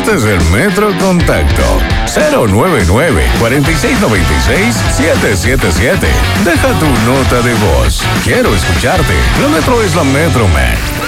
Este es el Metro Contacto. 099-4696-777. Deja tu nota de voz. Quiero escucharte. La Metro es la Metro, man.